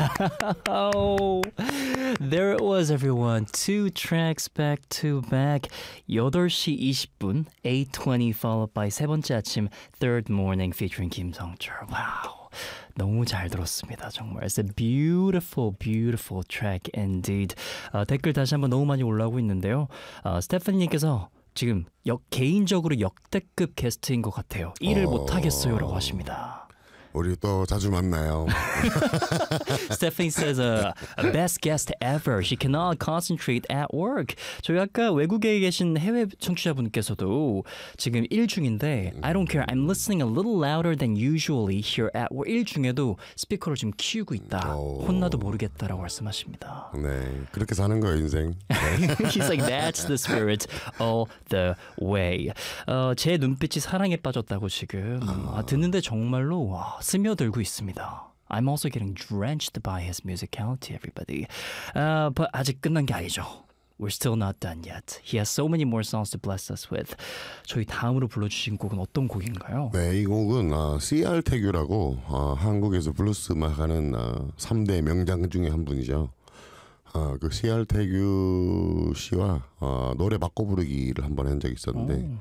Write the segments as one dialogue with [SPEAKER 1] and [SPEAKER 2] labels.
[SPEAKER 1] Oh, there it was, everyone. Two tracks back to back. 8시 20분, 8:20 followed by 세 번째 아침, Third Morning featuring 김성철. Wow. 너무 잘 들었습니다. 정말. It's a beautiful, beautiful track indeed. 댓글 다시 한번 너무 많이 올라오고 있는데요. 스테파니님께서 지금 개인적으로 역대급 게스트인 것 같아요. 일을 못하겠어요 라고 하십니다.
[SPEAKER 2] 우리 또 자주 만나요.
[SPEAKER 1] Stephanie says, best guest ever. She cannot concentrate at work. 저희 아까 외국에 계신 해외 청취자분께서도 지금 일 중인데 I don't care. I'm listening a little louder than usually here at work. 일 중에도 스피커를 좀 키우고 있다. 혼나도 모르겠다라고 말씀하십니다.
[SPEAKER 2] 네, 그렇게 사는 거예요, 인생. 네.
[SPEAKER 1] He's like, that's the spirit all the way. 제 눈빛이 사랑에 빠졌다고 지금 듣는데 정말로 와, 스며들고 있습니다. I'm also getting drenched by his musicality, everybody. But 아직 끝난 게 아니죠. We're still not done yet. He has so many more songs to bless us with. 저희 다음으로 불러주신 곡은 어떤 곡인가요?
[SPEAKER 2] 네, 이 곡은 C.R. 태규라고 한국에서 블루스 음악하는 3대 명장 중에 한 분이죠. 그 C.R. 태규 씨와 노래 바꿔 부르기를 한번 한 적이 있었는데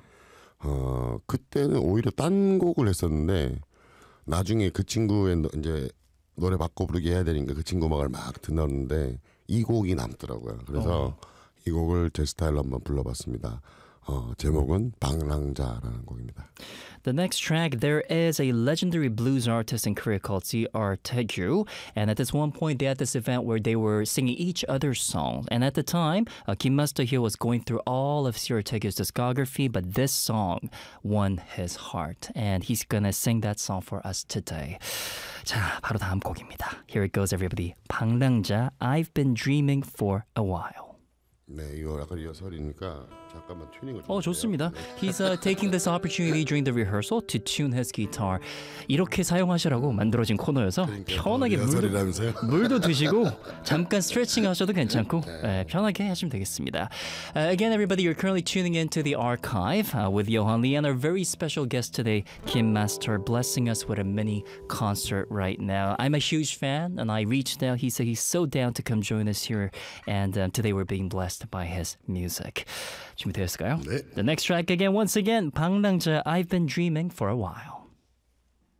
[SPEAKER 2] 그때는 오히려 딴 곡을 했었는데 나중에 그 친구의 이제 노래 바꿔 부르기 해야 되니까 그 친구 음악을 막 듣는데 이 곡이 남더라고요. 그래서 이 곡을 제 스타일로 한번 불러봤습니다. 제목은 방랑자라는 곡입니다.
[SPEAKER 1] The next track, there is a legendary blues artist in Korea called C.R. Taegyu. And at this one point, they had this event where they were singing each other's songs. And at the time, Kim Master-hyo was going through all of C.R. Taegyu's discography, but this song won his heart. And he's gonna sing that song for us today. 자, 바로 다음 곡입니다. Here it goes, everybody. 방랑자, I've been dreaming for a while.
[SPEAKER 2] 네, 이거 약간 리허설이니까 잠깐만 튜닝을 좀
[SPEAKER 1] 좋습니다. He's taking this opportunity during the rehearsal to tune his guitar. 이렇게 사용하시라고 만들어진 코너여서 편하게 물도 드시고 잠깐 스트레칭 하셔도 괜찮고 편하게 하시면 되겠습니다. Again, everybody, you're currently tuning into the archive with Johan Lee and our very special guest today, Kim Master, blessing us with a mini concert right now. I'm a huge fan, and I reached out. He said he's so down to come join us here, and today we're being blessed by his music. 준비되었을까요?
[SPEAKER 2] 네.
[SPEAKER 1] The next track again, once again, 방랑자, I've been dreaming for a while.